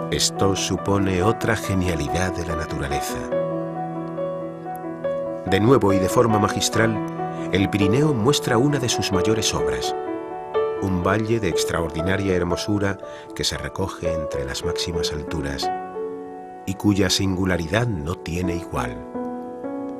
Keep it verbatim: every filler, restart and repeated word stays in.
Esto supone otra genialidad de la naturaleza. De nuevo y de forma magistral, el Pirineo muestra una de sus mayores obras. Un valle de extraordinaria hermosura que se recoge entre las máximas alturas y cuya singularidad no tiene igual.